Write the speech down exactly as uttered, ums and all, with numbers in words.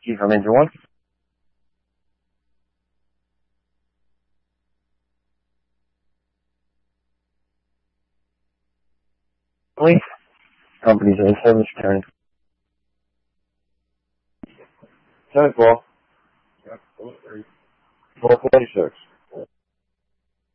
Key from engine one. Please. Company's in service return. ten twelve. Yep. four forty-six.